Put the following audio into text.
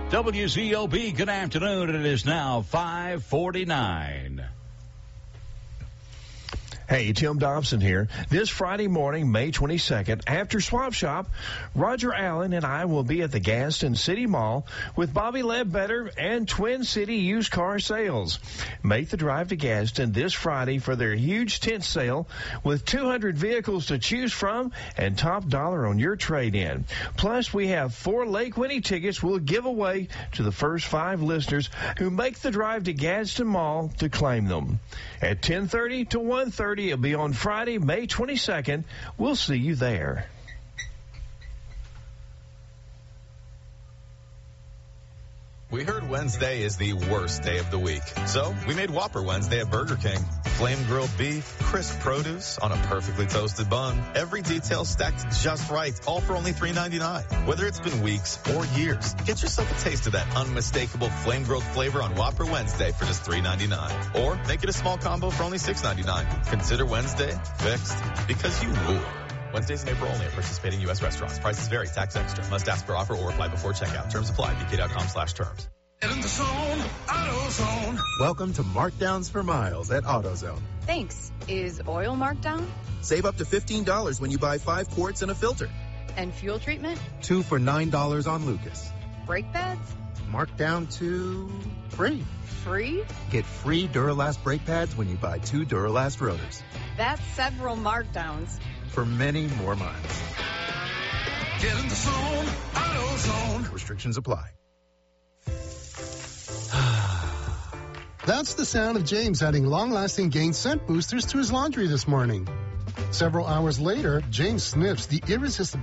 WZOB, good afternoon. It is now 5:49. Hey, Tim Dobson here. This Friday morning, May 22nd, after Swap Shop, Roger Allen and I will be at the Gaston City Mall with Bobby Ledbetter and Twin City Used Car Sales. Make the drive to Gaston this Friday for their huge tent sale with 200 vehicles to choose from and top dollar on your trade-in. Plus, we have 4 Lake Winnie tickets we'll give away to the first 5 listeners who make the drive to Gaston Mall to claim them. At 10:30 to 1:30, it'll be on Friday, May 22nd. We'll see you there. We heard Wednesday is the worst day of the week, so we made Whopper Wednesday at Burger King. Flame grilled beef, crisp produce on a perfectly toasted bun. Every detail stacked just right, all for only $3.99. Whether it's been weeks or years, get yourself a taste of that unmistakable flame grilled flavor on Whopper Wednesday for just $3.99. Or make it a small combo for only $6.99. Consider Wednesday fixed because you rule. Wednesdays in April only at participating U.S. restaurants. Prices vary. Tax extra. Must ask for offer or apply before checkout. Terms apply. BK.com/terms. In the zone, AutoZone. Welcome to Markdowns for Miles at AutoZone. Thanks. Is oil marked down? Save up to $15 when you buy 5 quarts and a filter. And fuel treatment? 2 for $9 on Lucas. Brake pads? Marked down to free. Free? Get free Duralast brake pads when you buy 2 Duralast rotors. That's several markdowns. For many more miles. Get in the zone, AutoZone. Restrictions apply. That's the sound of James adding long-lasting Gain scent boosters to his laundry this morning. Several hours later, James sniffs the irresistible